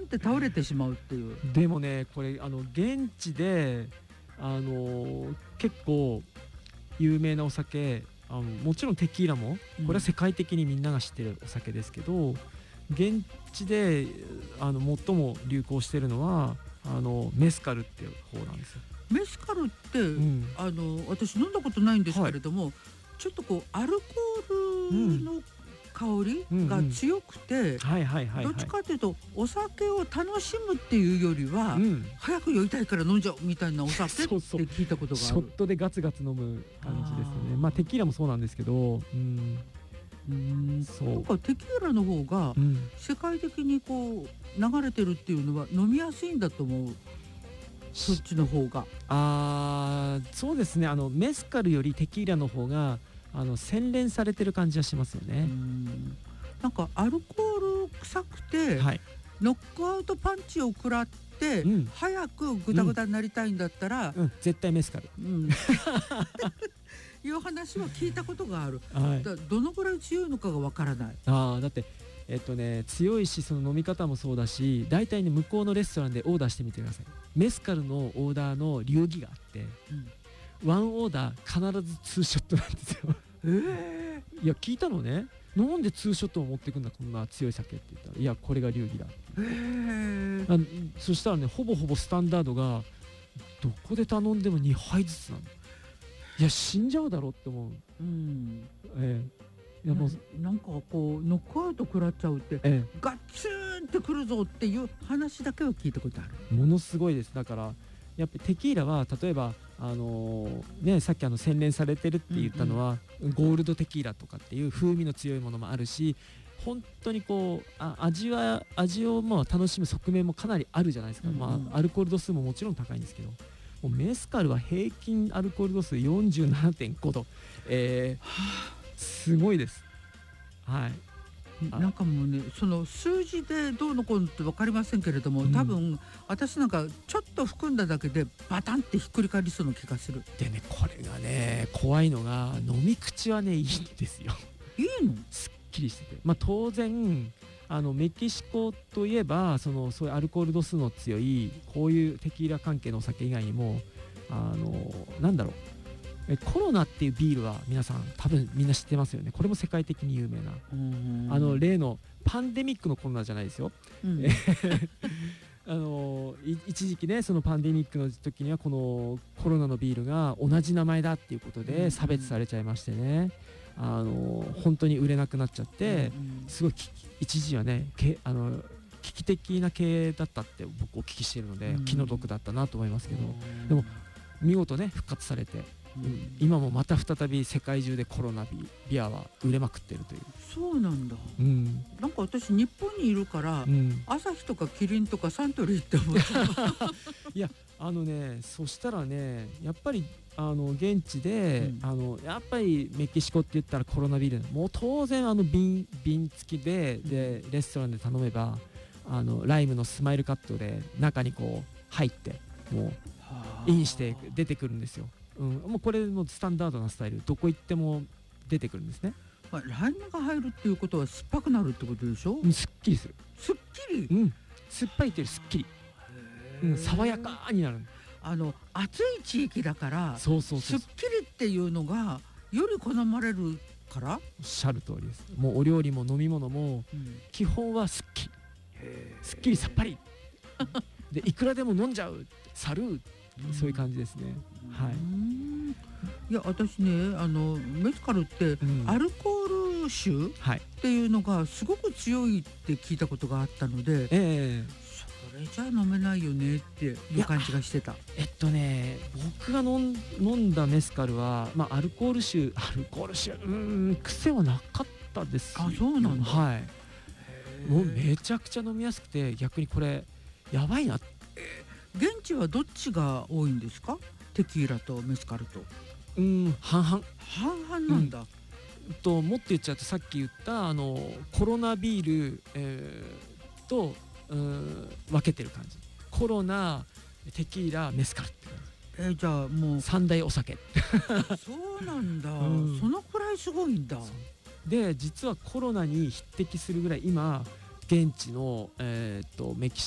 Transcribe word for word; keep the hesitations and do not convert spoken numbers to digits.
って倒れてしまうっていう。 でもねこれあの現地であの結構有名なお酒、あのもちろんテキーラもこれは世界的にみんなが知ってるお酒ですけど、うん、現地であの最も流行してるのはあのメスカルっていう方なんですよ。 メスカルって、うん、あの私飲んだことないんですけれども、はい、ちょっとこうアルコールの香りが強くて、どっちかというとお酒を楽しむっていうよりは、うん、早く酔いたいから飲んじゃうみたいなお酒って聞いたことがある。 ショットでガツガツ飲む感じですね。まあテキーラもそうなんですけど、うん、 うんそうなんかテキーラの方が世界的にこう流れてるっていうのは飲みやすいんだと思う。そっちの方が。 あーそうですね。あのメスカルよりテキーラの方があの洗練されてる感じはしますよね。 うんなんかアルコール臭くて、はい、ノックアウトパンチを食らって、うん、早くグダグダになりたいんだったら、 うんうん、絶対メスカル、うん、 いう話は聞いたことがある、はい、だどのぐらい強いのかがわからない。 あだってえっとね強いし、その飲み方もそうだし、大体ね向こうのレストランでオーダーしてみてください。メスカルのオーダーの流儀があって、うん、ワンオーダー必ずツーショットなんですよ。えー、いや聞いたのね、なんでツーショットを持ってくんだこんな強い酒って言ったら、いやこれが流儀だって、えー、そしたらねほぼほぼスタンダードがどこで頼んでもにはいずつなの。いや死んじゃうだろうって思う、うんえー、いやもうな, なんかこうノックアウト食らっちゃうって、えー、ガッツンってくるぞっていう話だけは聞いたことある。 ものすごいです。だからやっぱりテキーラは例えばあのーね、さっきあの洗練されてるって言ったのは、うんうん、ゴールドテキーラとかっていう風味の強いものもあるし、本当にこうあ味は味をまあ楽しむ側面もかなりあるじゃないですか、うんうんまあ、アルコール度数ももちろん高いんですけど、もうメスカルは平均アルコール度数 よんじゅうななてんご 度、えー、すごいです。はいなんかもうねその数字でどうのこうのって分かりませんけれども、多分、うん、私なんかちょっと含んだだけでバタンってひっくり返りそうな気がする。 でねこれがね怖いのが飲み口はねいいんですよ。 いいの？ すっきりしてて、まあ、当然あのメキシコといえばそのそういうアルコール度数の強いこういうテキーラ関係のお酒以外にもあのなんだろうえコロナっていうビールは皆さん多分みんな知ってますよね。これも世界的に有名なあの例のパンデミックのコロナじゃないですよ、うん、あの一時期ねそのパンデミックの時にはこのコロナのビールが同じ名前だっていうことで差別されちゃいましてね、あの本当に売れなくなっちゃってすごい一時はねけあの危機的な経営だったって僕お聞きしているので気の毒だったなと思いますけど、でも見事ね復活されてうん、今もまた再び世界中でコロナ ビ, ビアは売れまくってるという。 そうなんだ、うん、なんか私日本にいるから、うん、アサヒとかキリンとかサントリーって思ったいやあのねそしたらねやっぱりあの現地で、うん、あのやっぱりメキシコって言ったらコロナビールもう当然あの 瓶, 瓶付き で, でレストランで頼めばあのライムのスマイルカットで中にこう入ってもうインして出てくるんですよ。うん、もうこれもスタンダードなスタイルどこ行っても出てくるんですね。 まあ、ライムが入るっていうことは酸っぱくなるってことでしょ。 うん、すっきりする。 すっきり、 うん、酸っぱいっていうよりすっきり、うん、爽やかになる。 あの暑い地域だからそうそうそうすっきりっていうのがより好まれるから。 おっしゃる通りです。もうお料理も飲み物も、うん、基本はすっきりすっきりさっぱりでいくらでも飲んじゃうサルー、うん、そういう感じですね。はい。 いや私ねあのメスカルってアルコール臭っていうのがすごく強いって聞いたことがあったので、えー、それじゃ飲めないよねっていう感じがしてた。 えっとね僕が飲ん、飲んだメスカルは、まあ、アルコール臭アルコール臭うーん癖はなかったですよ。 あそうなんだ。 はい。もうめちゃくちゃ飲みやすくて逆にこれやばいな。 現地はどっちが多いんですか？テキーラとメスカルと。 うん半々 半々なんだ、 うん、ともっと言っちゃうとさっき言ったあのコロナビール、えー、とうん分けてる感じ。コロナテキーラメスカルって感じ。 えー、じゃあもう三大お酒そうなんだ、うん、そのくらいすごいんだ。 で実はコロナに匹敵するぐらい今現地の、えー、とメキ